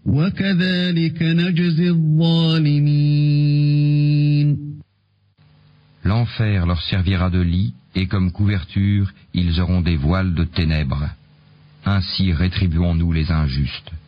وكذلك نجزي الظالمين. L'enfer leur servira de lit, et comme couverture, ils auront des voiles de ténèbres. Ainsi rétribuons-nous les injustes.